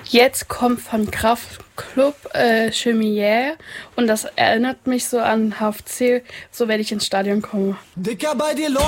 Jetzt kommt von Kraftklub Chemier und das erinnert mich so an HFC, so wenn ich ins Stadion komme. Dicker, bei dir